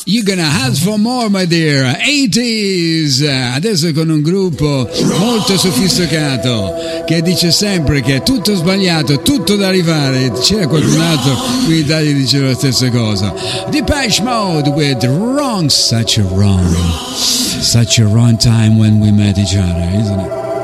You're gonna ask for more, my dear. 80s. Adesso con un gruppo molto sofisticato che dice sempre che è tutto sbagliato, tutto da rifare. C'era qualcun altro qui in Italia che diceva la stessa cosa. Depeche Mode with Wrong. Such a wrong time when we met each other, isn't it?